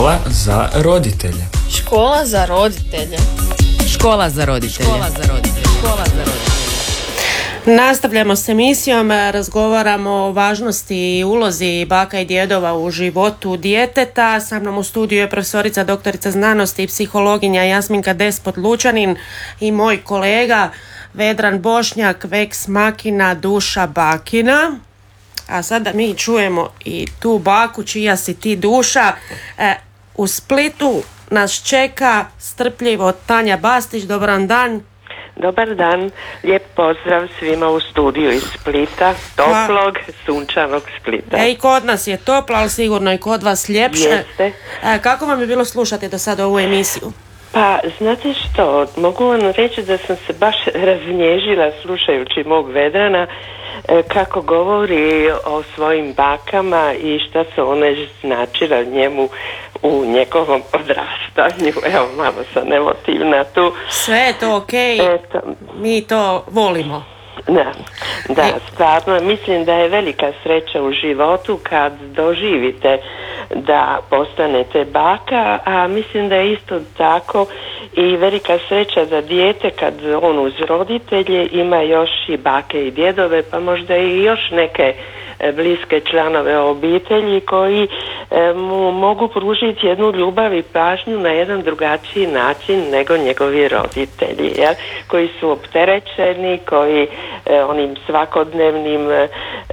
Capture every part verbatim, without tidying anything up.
Škola za roditelje. Škola za roditelje. Škola za roditelje. Škola za roditelje. Škola za roditelje. Nastavljamo s emisijom, razgovaramo o važnosti i ulozi baka i djedova u životu djeteta. Sa mnom u studiju je profesorica doktorica znanosti i psihologinja Jasminka Despot-Lučanin i moj kolega Vedran Bošnjak, Vex Machina, duša bakina. A sada mi čujemo i tu baku čija si ti duša. E, u Splitu nas čeka strpljivo Tanja Bastić. Dobar dan. Dobar dan, lijep pozdrav svima u studiju iz Splita, toplog, pa, sunčanog Splita. E, i kod nas je toplo, ali sigurno i kod vas ljepše. Jeste. E, kako vam je bilo slušati do sada ovu emisiju? Pa, znate što, mogu vam reći da sam se baš raznježila slušajući mog Vedrana, e, kako govori o svojim bakama i šta su one značile njemu u njegovom odrastanju. Evo, malo sam emotivna tu. Sve je to okej, okay. Mi to volimo. Da, da, stvarno mislim da je velika sreća u životu kad doživite da postanete baka, a mislim da je isto tako i velika sreća za dijete kad on uz roditelje ima još i bake i djedove, pa možda i još neke bliske članove obitelji koji e, mu mogu pružiti jednu ljubav i pažnju na jedan drugačiji način nego njegovi roditelji, jel? Koji su opterećeni, koji e, onim svakodnevnim e,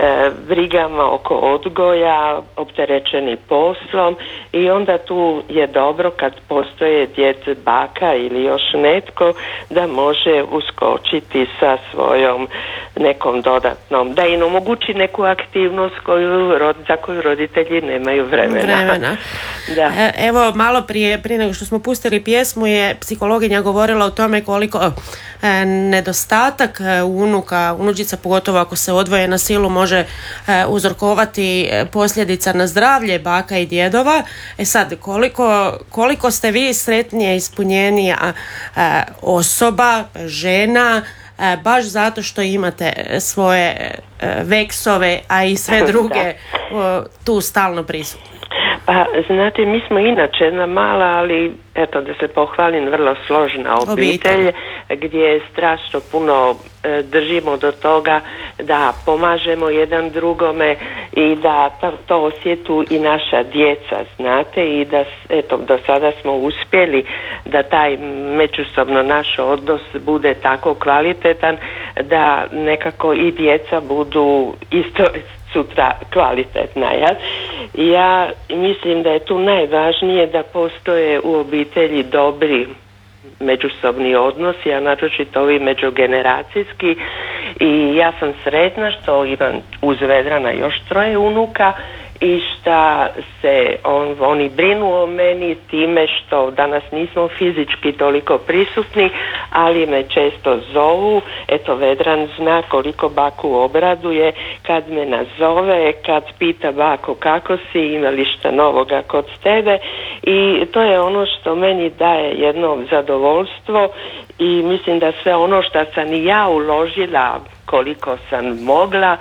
brigama oko odgoja, opterećeni poslom, i onda tu je dobro kad postoje djed, baka ili još netko da može uskočiti sa svojom nekom dodatnom, da im omogući neku aktivnost koju, za koju roditelji nemaju vremena. vremena. Da. E, evo, malo prije, prije nego što smo pustili pjesmu, je psihologinja govorila o tome koliko e, nedostatak e, unuka, unučica, pogotovo ako se odvoje na silu, može e, uzrokovati posljedica na zdravlje baka i djedova. E sad, koliko, koliko ste vi sretnije, ispunjenija e, osoba, žena, baš zato što imate svoje veksove, a i sve druge tu stalno prisutne? Pa, znate, mi smo inače jedna mala, ali eto da se pohvalim, vrlo složna obitelj, obitelj. Gdje strašno puno e, držimo do toga da pomažemo jedan drugome i da to, to osjetu i naša djeca, znate, i da eto do sada smo uspjeli da taj međusobno naš odnos bude tako kvalitetan da nekako i djeca budu isto sutra kvalitetna, jel? Ja mislim da je tu najvažnije da postoje u obitelji dobri međusobni odnosi, a naročito ovi međugeneracijski, i ja sam sretna što imam uz Vedrana još troje unuka i šta se on, oni brinu o meni time što danas nismo fizički toliko prisutni, ali me često zovu. Eto, Vedran zna koliko baku obraduje kad me nazove, kad pita bako kako si, ima li šta novoga kod tebe, i to je ono što meni daje jedno zadovoljstvo, i mislim da sve ono što sam i ja uložila koliko sam mogla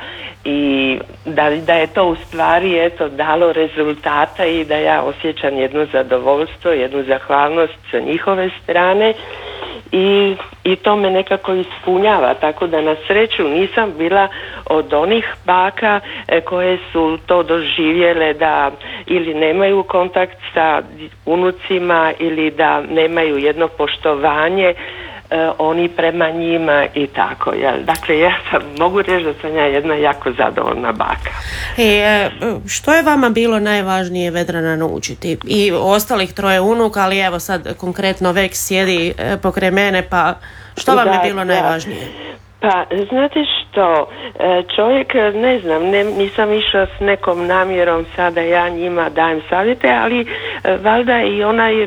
i da, da je to u stvari eto dalo rezultata i da ja osjećam jedno zadovoljstvo, jednu zahvalnost sa njihove strane, i, i to me nekako ispunjava, tako da na sreću nisam bila od onih baka e, koje su to doživjele da ili nemaju kontakt sa unucima ili da nemaju jedno poštovanje Uh, oni prema njima i tako, jel? Dakle, ja sam, mogu reći da sam ja jedna jako zadovoljna baka. E, što je vama bilo najvažnije Vedrana naučiti? I ostalih troje unuka, ali evo sad konkretno Vex sjedi pokraj mene, pa što vam da, je bilo da. najvažnije? Pa, znate što, čovjek, ne znam, ne, nisam išla s nekom namjerom sada ja njima dajem savjete, ali valjda i onaj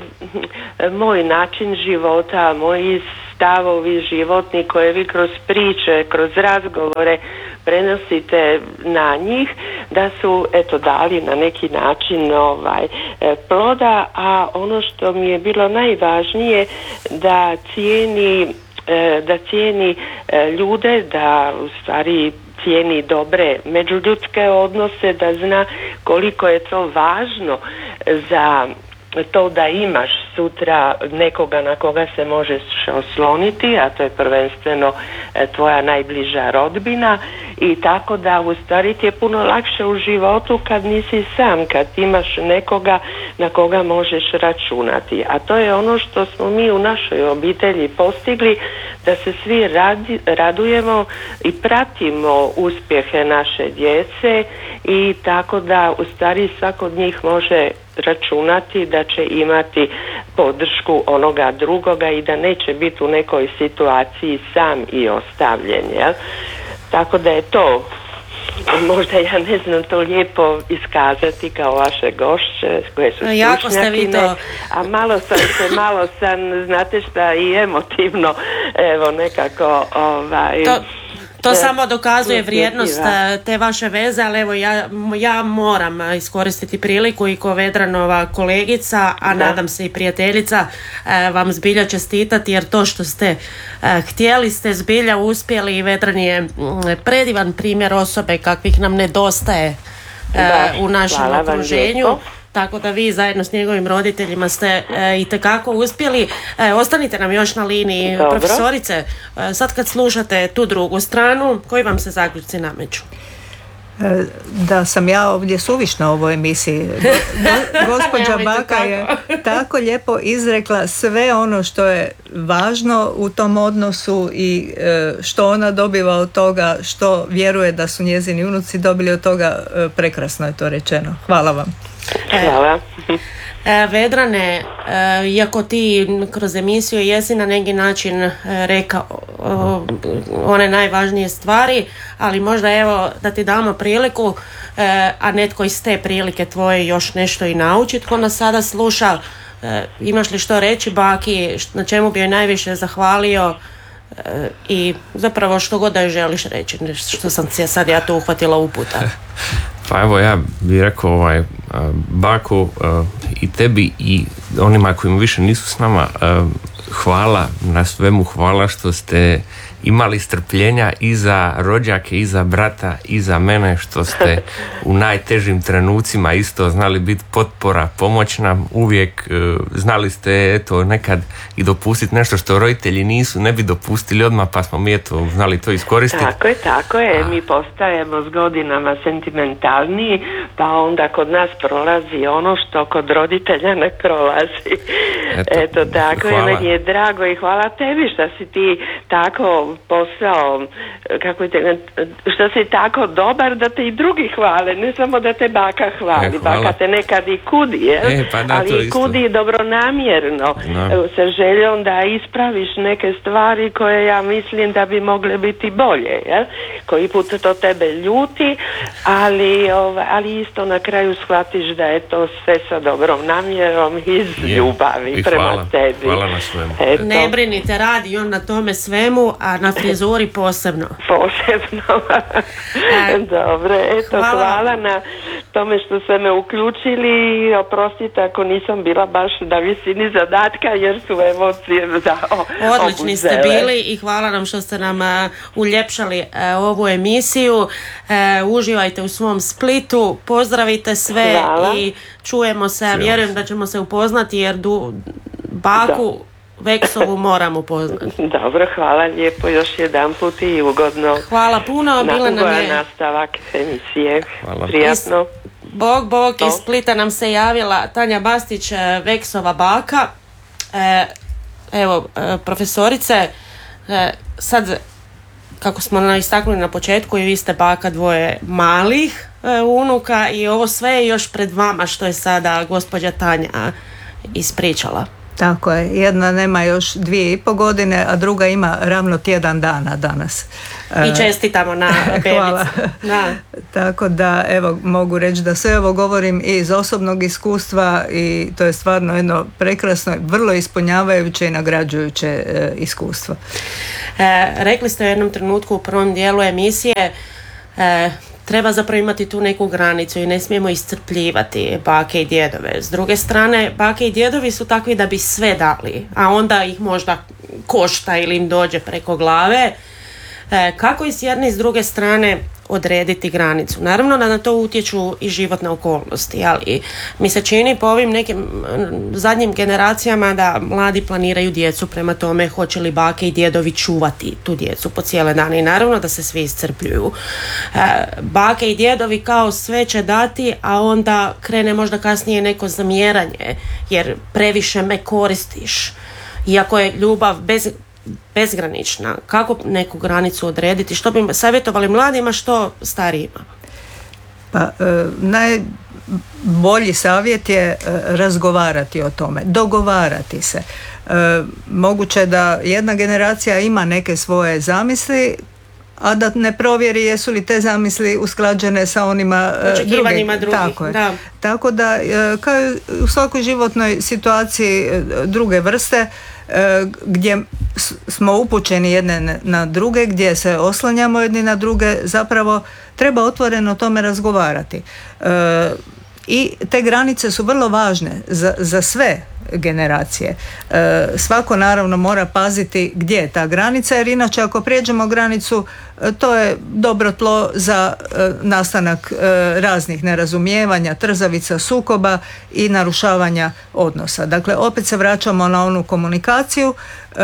moj način života, moji stavovi životni koje vi kroz priče, kroz razgovore prenosite na njih, da su eto dali na neki način ovaj ploda, a ono što mi je bilo najvažnije da cijeni da cijeni ljude, da u stvari cijeni dobre međuljudske odnose, da zna koliko je to važno za to da imaš sutra nekoga na koga se možeš osloniti, a to je prvenstveno tvoja najbliža rodbina, i tako da u stvari ti je puno lakše u životu kad nisi sam, kad imaš nekoga na koga možeš računati. A to je ono što smo mi u našoj obitelji postigli, da se svi radi, radujemo i pratimo uspjehe naše djece, i tako da u stvari svako od njih može računati da će imati podršku onoga drugoga i da neće biti u nekoj situaciji sam i ostavljen, jel? Tako da je to, možda ja ne znam to lijepo iskazati kao vaše gošće koje su stručnjakine, a malo sam se, malo sam, znate šta, i emotivno, evo nekako ovaj... To... To samo dokazuje vrijednost te vaše veze, ali evo ja, ja moram iskoristiti priliku i ko Vedranova kolegica, a da. nadam se i prijateljica, vam zbilja čestitati, jer to što ste htjeli ste zbilja uspjeli, i Vedran je predivan primjer osobe kakvih nam nedostaje da, u našem okruženju. Tako da vi zajedno s njegovim roditeljima ste e, itekako uspjeli. E, ostanite nam još na liniji. Dobro. Profesorice, e, sad kad slušate tu drugu stranu, koji vam se zaključci nameću? E, da sam ja ovdje suvišna u ovoj emisiji. Go, gospođa Baka je tako lijepo izrekla sve ono što je važno u tom odnosu i e, što ona dobiva od toga, što vjeruje da su njezini unuci dobili od toga. E, prekrasno je to rečeno. Hvala vam. Hvala. E, Vedrane, e, iako ti kroz emisiju jesi na neki način e, rekao o, one najvažnije stvari, ali možda evo da ti damo priliku, e, a netko iz te prilike tvoje još nešto i naučiti ko nas sada sluša. E, imaš li što reći baki, na čemu bi joj najviše zahvalio, e, i zapravo što god da joj želiš reći, što sam se sad ja tu uhvatila uputa. Pa evo, ja bih rekao ovaj, Bako, i tebi i onima kojima više nisu s nama, hvala na svemu, hvala što ste imali strpljenja i za rođake, i za brata, i za mene, što ste u najtežim trenucima isto znali biti potpora, pomoć nam uvijek, znali ste eto nekad i dopustiti nešto što roditelji nisu, ne bi dopustili odmah, pa smo mi eto znali to iskoristiti. Tako je, tako je, A. mi postajemo s godinama sentimentalniji, pa onda kod nas prolazi ono što kod roditelja ne prolazi. Eto, eto tako hvala. Je, meni je drago i hvala tebi što si ti tako posao, kako te, što si tako dobar da te i drugi hvale, ne samo da te baka hvali. E, baka te nekad i kudi, jel? E, pa da, ali i kudi dobronamjerno, no. sa željom da ispraviš neke stvari koje ja mislim da bi mogle biti bolje, jel? Koji put to tebe ljuti, ali, ovaj, ali isto na kraju shvatiš da je to sve sa dobrom namjerom iz je. ljubavi I prema hvala. tebi. Hvala na svemu. Eto. Ne brinite, radi on na tome svemu, a na frizuri posebno. Posebno. Dobro, eto, hvala. hvala na tome što ste me uključili i oprostite ako nisam bila baš na visini zadatka jer su emocije za o, odlični ste bili i hvala nam što ste nam uh, uljepšali uh, ovu emisiju. Uh, uživajte u svom Splitu, pozdravite sve hvala. i čujemo se, ja vjerujem da ćemo se upoznati jer du, baku da. Veksovu moram upoznati. Dobro, hvala lijepo još jedan put i ugodno. Hvala puno, bila nam je nastavak emisije. Hvala. Prijatno. Bog, bog, iz Splita nam se javila Tanja Bastić, Veksova baka. E, evo, profesorice, e, sad, kako smo istaknuli na početku, i vi ste baka dvoje malih e, unuka i ovo sve je još pred vama što je sada gospođa Tanja ispričala. Tako je, jedna nema još dvije i po godine, a druga ima ravno tjedan dana danas. I čestitamo na bebicu. Hvala. Da. Tako da, evo, mogu reći da sve ovo govorim i iz osobnog iskustva i to je stvarno jedno prekrasno, vrlo ispunjavajuće i nagrađujuće e, iskustvo. E, rekli ste u jednom trenutku u prvom dijelu emisije, e, treba zapravo imati tu neku granicu i ne smijemo iscrpljivati bake i djedove. S druge strane, bake i djedovi su takvi da bi sve dali, a onda ih možda košta ili im dođe preko glave. E, kako i s jedne i s druge strane odrediti granicu. Naravno da na to utječu i životne okolnosti, ali mi se čini po ovim nekim zadnjim generacijama da mladi planiraju djecu prema tome hoće li bake i djedovi čuvati tu djecu po cijele dane i naravno da se svi iscrpljuju. E, bake i djedovi kao sve će dati, a onda krene možda kasnije neko zamjeranje jer previše me koristiš. Iako je ljubav bez bezgranična, kako neku granicu odrediti, što bi savjetovali mladima, što starijima? Pa e, najbolji savjet je e, razgovarati o tome, dogovarati se. E, moguće da jedna generacija ima neke svoje zamisli, a da ne provjeri jesu li te zamisli usklađene sa onima očekivanjima drugih. Tako, da. Tako da kao i u svakoj životnoj situaciji druge vrste gdje smo upućeni jedne na druge, gdje se oslanjamo jedni na druge, zapravo treba otvoreno o tome razgovarati. I te granice su vrlo važne za, za sve generacije. E, svako naravno mora paziti gdje je ta granica, jer inače ako prijeđemo granicu to je dobro tlo za e, nastanak e, raznih nerazumijevanja, trzavica, sukoba i narušavanja odnosa. Dakle, opet se vraćamo na onu komunikaciju, e,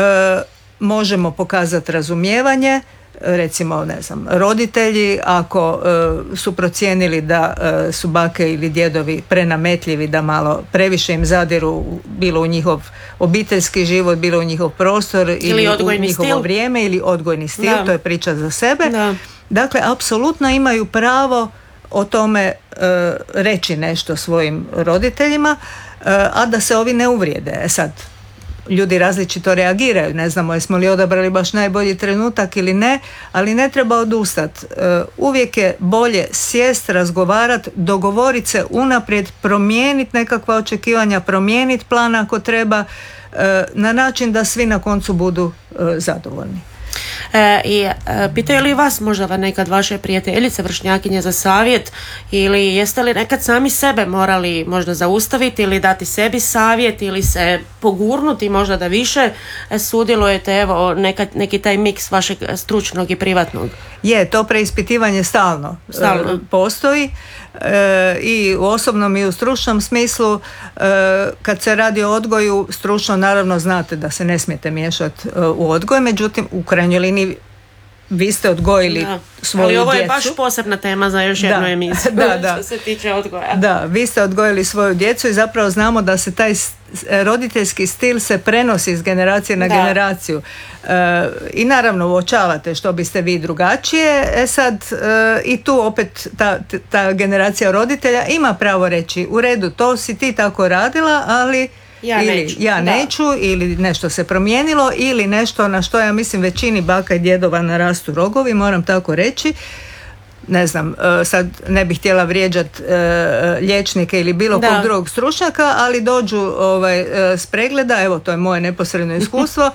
možemo pokazati razumijevanje, recimo, ne znam, roditelji ako e, su procijenili da e, su bake ili djedovi prenametljivi, da malo previše im zadiru bilo u njihov obiteljski život, bilo u njihov prostor ili, ili u njihovo stil. Vrijeme ili odgojni stil, da. To je priča za sebe. Da. Dakle, apsolutno imaju pravo o tome e, reći nešto svojim roditeljima, e, a da se ovi ne uvrijede. E sad, ljudi različito reagiraju, ne znamo jesmo li odabrali baš najbolji trenutak ili ne, ali ne treba odustati. Uvijek je bolje sjest, razgovarati, dogovoriti se unaprijed, promijeniti nekakva očekivanja, promijeniti plan ako treba, na način da svi na koncu budu zadovoljni. E, I e, pitaju li vas možda nekad vaše prijateljice, vršnjakinje za savjet, ili jeste li nekad sami sebe morali možda zaustaviti ili dati sebi savjet ili se pogurnuti možda da više sudjelujete, evo nekad, neki taj miks vašeg stručnog i privatnog? Je, to preispitivanje stalno, stalno. E, postoji e, i u osobnom i u stručnom smislu. E, kad se radi o odgoju, stručno naravno znate da se ne smijete miješati e, u odgoj, međutim u krajnjoj liniji vi ste odgojili da. svoju djecu. Ali ovo je baš posebna tema za još jednu da. emisiju da, da. što se tiče odgoja. Da, vi ste odgojili svoju djecu i zapravo znamo da se taj roditeljski stil se prenosi iz generacije na da. generaciju. E, I naravno uočavate što biste vi drugačije. E sad e, i tu opet ta, ta generacija roditelja ima pravo reći u redu, to si ti tako radila, ali Ja ili neću. ja neću da. ili nešto se promijenilo ili nešto na što ja mislim većini baka i djedova narastu rogovi, moram tako reći. Ne znam, sad ne bih htjela vrijeđati liječnike ili bilo da. kog drugog stručnjaka, ali dođu ovaj, s pregleda, evo to je moje neposredno iskustvo,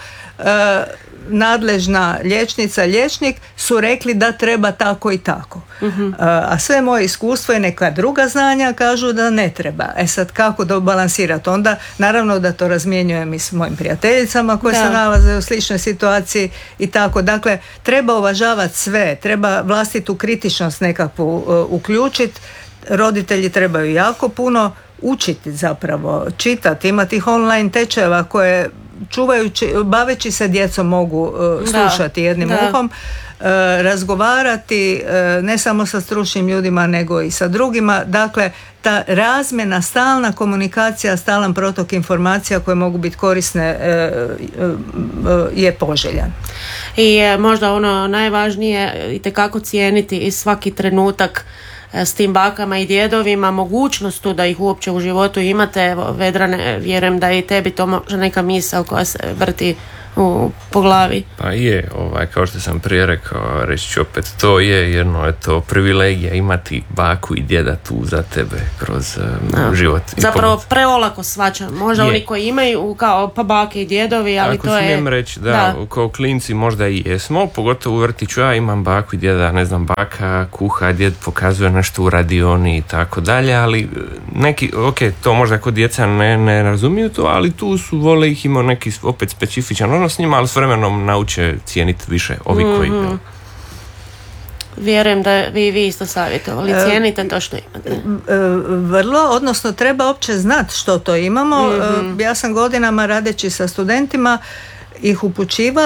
nadležna liječnica, liječnik su rekli da treba tako i tako. Uh-huh. A sve moje iskustvo i neka druga znanja kažu da ne treba. E sad kako da balansirati? Onda naravno da to razmjenjujem i s mojim prijateljicama koje da. se nalaze u sličnoj situaciji i tako. Dakle, treba uvažavati sve, treba vlastitu kritičnost nekakvu uh, uključiti. Roditelji trebaju jako puno učiti zapravo, čitati, imati ih online tečajeva koje čuvajući, baveći se djecom mogu uh, slušati da, jednim da. uhom, uh, razgovarati uh, ne samo sa stručnim ljudima nego i sa drugima. Dakle, ta razmjena, stalna komunikacija, stalan protok informacija koje mogu biti korisne uh, uh, uh, je poželjan. I uh, možda ono najvažnije itekako cijeniti i svaki trenutak s tim bakama i djedovima, mogućnost tu da ih uopće u životu imate. Evo, Vedrane, vjerujem da i tebi to možda neka misao koja se vrti u, po glavi. Pa je, ovaj, kao što sam prije rekao, reći ću opet, to je jedno je to privilegija imati baku i djeda tu za tebe kroz um, život. Zapravo preolako svačam. Možda je. Oni koji imaju kao pa bake i djedovi, ali ako to je... Ako smijem reći, da, da, kao klinci možda i jesmo, pogotovo u vrtiću, ja imam baku i djeda, ne znam, baka kuha, djed pokazuje nešto u radioni i tako dalje, ali neki, ok, to možda kod djeca ne, ne razumiju to, ali tu su, vole ih, imao neki opet specifičan s njima, ali s vremenom nauče cijeniti više ovi koji... Mm-hmm. Vjerujem da vi, vi isto savjetovali, cijenite to što imate. Vrlo, odnosno treba opće znati što to imamo. Mm-hmm. Ja sam godinama radeći sa studentima ih upućivala